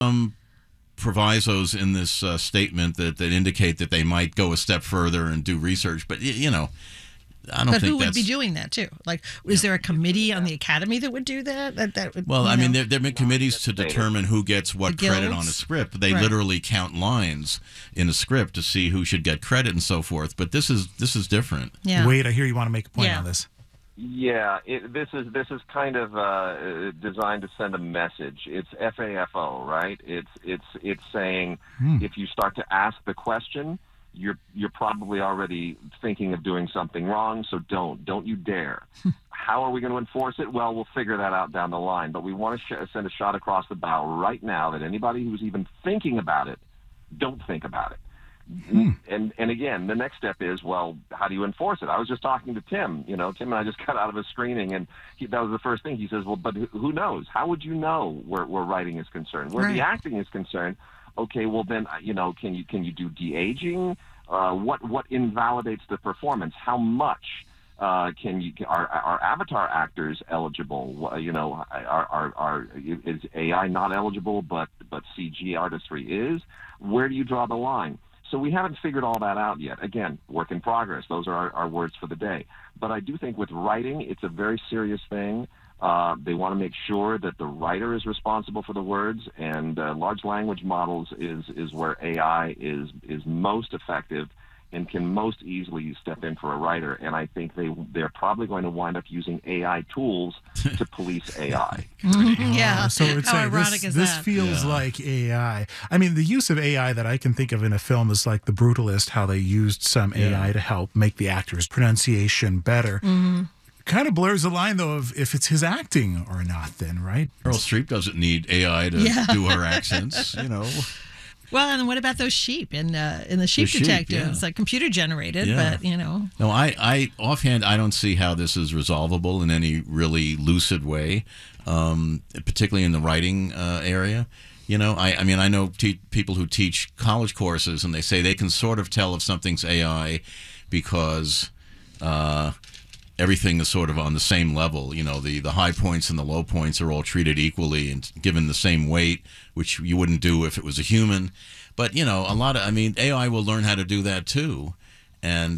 Provisos in this statement that indicate that they might go a step further and do research, but I don't But think who would that's... be doing that too? Like, is there a committee on the Academy that would do that? That would, Well, I mean, there have been committees to determine who gets what The credit on a guilds? script. They Right. literally count lines in a script to see who should get credit and so forth. But this is different. Yeah. Wade, I hear you want to make a point Yeah. on this. Yeah, this is kind of designed to send a message. It's FAFO, right? It's saying if you start to ask the question, you're probably already thinking of doing something wrong. So don't you dare. How are we going to enforce it? Well, we'll figure that out down the line. But we want to send a shot across the bow right now that anybody who's even thinking about it, don't think about it. And again, the next step is, well, how do you enforce it? I was just talking to Tim. Tim and I just got out of a screening, and that was the first thing. He says, well, but who knows? How would you know where writing is concerned? Where Right. the acting is concerned, okay, well then, can you do de-aging? What invalidates the performance? How much? Are Avatar actors eligible? Is AI not eligible, but CG artistry is? Where do you draw the line? So we haven't figured all that out yet. Again, work in progress. Those are our words for the day. But I do think with writing, it's a very serious thing. They want to make sure that the writer is responsible for the words, and large language models is where AI is most effective and can most easily step in for a writer. And I think they're probably going to wind up using AI tools to police AI. Yeah. So it's How like ironic is this that? feels like AI. I mean, the use of AI that I can think of in a film is like The Brutalist, how they used some AI to help make the actor's pronunciation better. Kind of blurs the line, though, of if it's his acting or not then, right? Meryl Streep doesn't need AI to do her accents, Well, and what about those sheep in the Sheep sheep, Detectives? yeah. Like computer generated, Yeah. but No, I offhand, I don't see how this is resolvable in any really lucid way, particularly in the writing area. I mean, I know people who teach college courses, and they say they can sort of tell if something's AI because everything is sort of on the same level. The high points and the low points are all treated equally and given the same weight, which you wouldn't do if it was a human. But, AI will learn how to do that too. And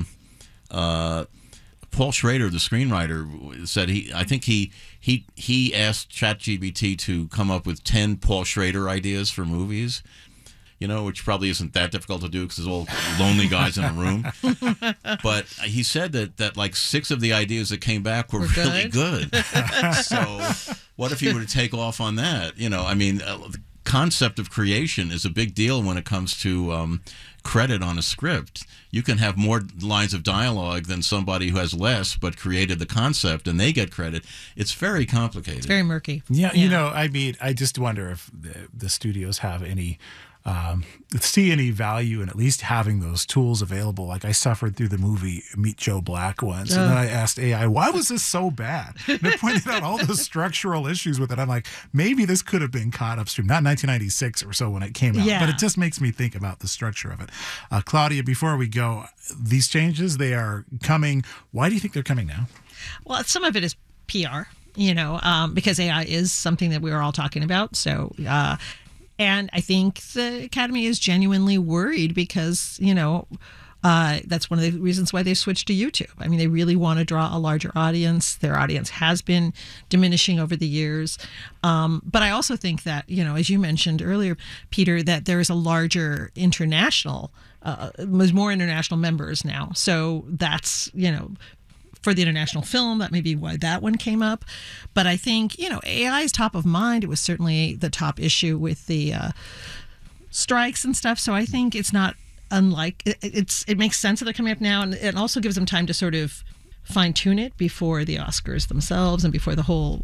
Paul Schrader, the screenwriter, said he asked ChatGPT to come up with 10 Paul Schrader ideas for movies. Which probably isn't that difficult to do because there's all lonely guys in a room. But he said that like 6 of the ideas that came back were really good. So what if he were to take off on that? The concept of creation is a big deal when it comes to credit on a script. You can have more lines of dialogue than somebody who has less but created the concept, and they get credit. It's very complicated. it's very murky. Yeah, I just wonder if the studios have any see any value in at least having those tools available. Like I suffered through the movie Meet Joe Black once, and then I asked AI, why was this so bad? And it pointed out all the structural issues with it. I'm like, maybe this could have been caught upstream, not 1996 or so when it came out, but it just makes me think about the structure of it. Claudia, before we go, these changes, they are coming. Why do you think they're coming now? Well, some of it is PR, because AI is something that we are all talking about. So, and I think the Academy is genuinely worried because, that's one of the reasons why they switched to YouTube. I mean, they really want to draw a larger audience. Their audience has been diminishing over the years. But I also think that, as you mentioned earlier, Peter, that there is a larger international, there's more international members now. So that's, for the international film, that may be why that one came up. But I think, AI is top of mind. It was certainly the top issue with the strikes and stuff. So I think it's not unlike, it makes sense that they're coming up now. And it also gives them time to sort of fine tune it before the Oscars themselves and before the whole,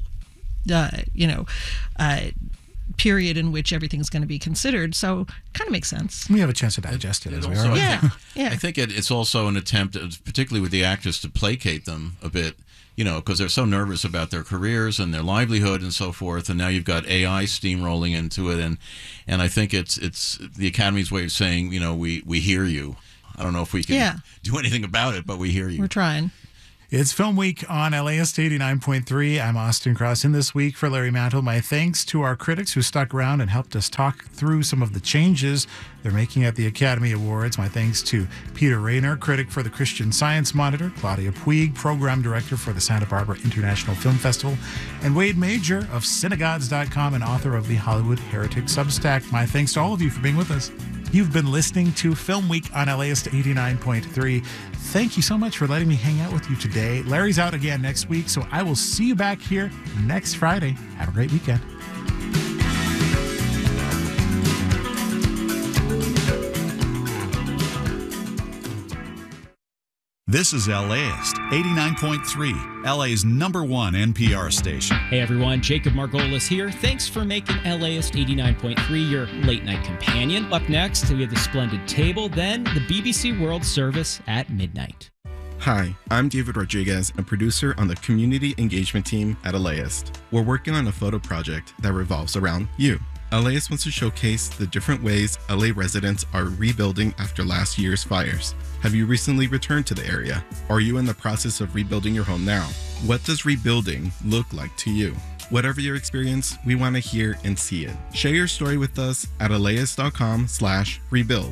period in which everything's going to be considered. So kind of makes sense. We have a chance to digest it as we are. Yeah. I think it's also an attempt, particularly with the actors, to placate them a bit, because they're so nervous about their careers and their livelihood and so forth. And now you've got AI steamrolling into it. And I think it's the Academy's way of saying, we hear you. I don't know if we can do anything about it, but we hear you. We're trying. It's Film Week on LAist 89.3. I'm Austin Cross. In this week for Larry Mantle, my thanks to our critics who stuck around and helped us talk through some of the changes they're making at the Academy Awards. My thanks to Peter Rayner, critic for the Christian Science Monitor, Claudia Puig, program director for the Santa Barbara International Film Festival, and Wade Major of Synagogues.com and author of the Hollywood Heretic Substack. My thanks to all of you for being with us. You've been listening to Film Week on LAist 89.3. Thank you so much for letting me hang out with you today. Larry's out again next week, so I will see you back here next Friday. Have a great weekend. This is LAist 89.3, LA's #1 NPR station. Hey everyone, Jacob Margolis here. Thanks for making LAist 89.3 your late night companion. Up next, we have the Splendid Table, then the BBC World Service at midnight. Hi, I'm David Rodriguez, a producer on the community engagement team at LAist. We're working on a photo project that revolves around you. LAist wants to showcase the different ways LA residents are rebuilding after last year's fires. Have you recently returned to the area? Are you in the process of rebuilding your home now? What does rebuilding look like to you? Whatever your experience, we want to hear and see it. Share your story with us at LAist.com/rebuild.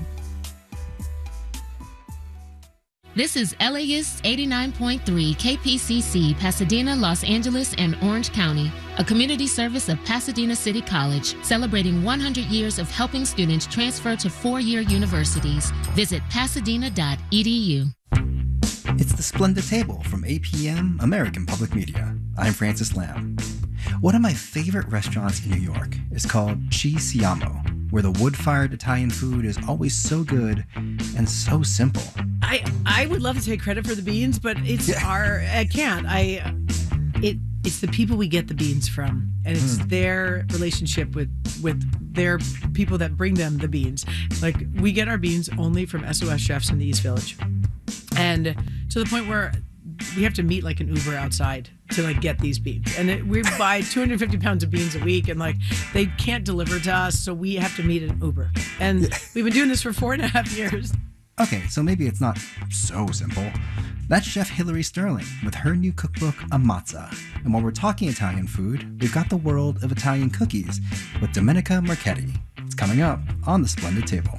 This is LAist 89.3 KPCC, Pasadena, Los Angeles, and Orange County, a community service of Pasadena City College, celebrating 100 years of helping students transfer to four-year universities. Visit pasadena.edu. It's the Splendid Table from APM, American Public Media. I'm Francis Lamb. One of my favorite restaurants in New York is called Ci Siamo, where the wood-fired Italian food is always so good and so simple. I would love to take credit for the beans, but it's I can't. It's the people we get the beans from, and it's their relationship with their people that bring them the beans. Like, we get our beans only from SOS Chefs in the East Village, and to the point where we have to meet like an Uber outside to get these beans, and we buy 250 pounds of beans a week, and they can't deliver to us, so we have to meet an Uber, and we've been doing this for 4.5 years. Okay, so maybe it's not so simple. That's Chef Hillary Sterling with her new cookbook, Ammazza. And while we're talking Italian food, we've got the world of Italian cookies with Domenica Marchetti. It's coming up on the Splendid Table.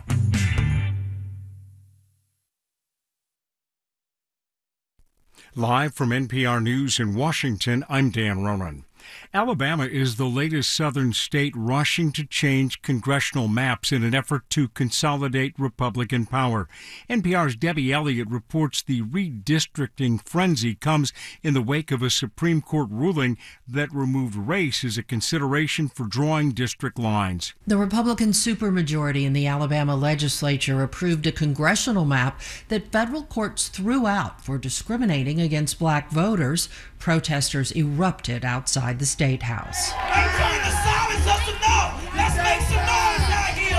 Live from NPR News in Washington, I'm Dan Ronan. Alabama is the latest southern state rushing to change congressional maps in an effort to consolidate Republican power. NPR's Debbie Elliott reports the redistricting frenzy comes in the wake of a Supreme Court ruling that removed race as a consideration for drawing district lines. The Republican supermajority in the Alabama legislature approved a congressional map that federal courts threw out for discriminating against black voters. Protesters erupted outside the State House. Let's make some noise out here.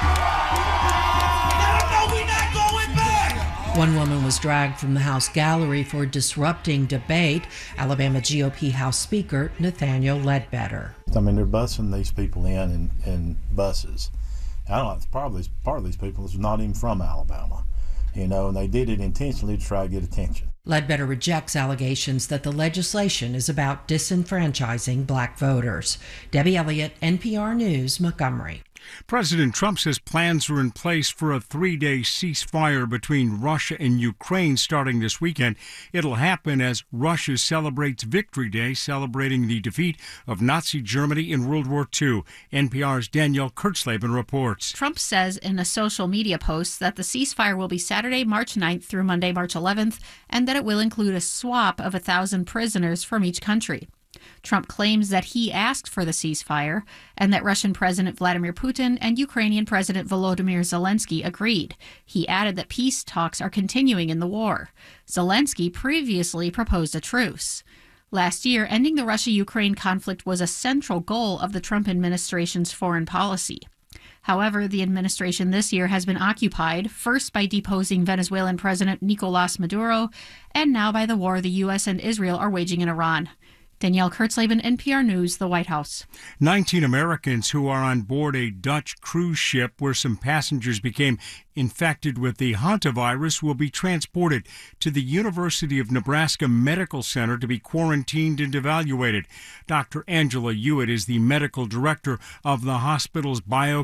Let them know we're not going back. One woman was dragged from the House gallery for disrupting debate. Alabama GOP House Speaker Nathaniel Ledbetter. I mean, they're busing these people in buses. I don't know, part of these people is not even from Alabama, and they did it intentionally to try to get attention. Ledbetter rejects allegations that the legislation is about disenfranchising black voters. Debbie Elliott, NPR News, Montgomery. President Trump says plans are in place for a 3-day ceasefire between Russia and Ukraine starting this weekend. It'll happen as Russia celebrates Victory Day, celebrating the defeat of Nazi Germany in World War II. NPR's Danielle Kurtzleben reports. Trump says in a social media post that the ceasefire will be Saturday, March 9th through Monday, March 11th, and that it will include a swap of 1,000 prisoners from each country. Trump claims that he asked for the ceasefire and that Russian President Vladimir Putin and Ukrainian President Volodymyr Zelensky agreed. He added that peace talks are continuing in the war. Zelensky previously proposed a truce. Last year, ending the Russia-Ukraine conflict was a central goal of the Trump administration's foreign policy. However, the administration this year has been occupied, first by deposing Venezuelan President Nicolas Maduro, and now by the war the U.S. and Israel are waging in Iran. Danielle Kurtzleben, NPR News, the White House. 19 Americans who are on board a Dutch cruise ship where some passengers became infected with the hantavirus will be transported to the University of Nebraska Medical Center to be quarantined and evaluated. Dr. Angela Hewitt is the medical director of the hospital's bio